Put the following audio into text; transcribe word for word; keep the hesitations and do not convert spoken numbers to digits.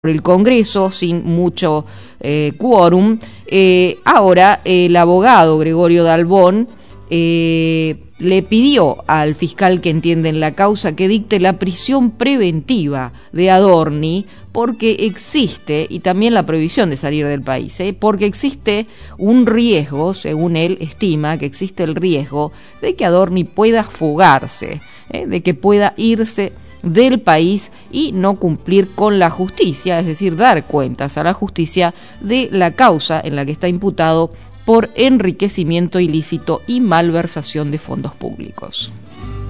por el Congreso sin mucho eh, quórum. Eh, ahora el abogado Gregorio Dalbón eh, le pidió al fiscal que entiende en la causa que dicte la prisión preventiva de Adorni porque existe, y también la prohibición de salir del país, ¿eh? porque existe un riesgo, según él estima, que existe el riesgo de que Adorni pueda fugarse, ¿eh? de que pueda irse del país y no cumplir con la justicia, es decir, dar cuentas a la justicia de la causa en la que está imputado por enriquecimiento ilícito y malversación de fondos públicos.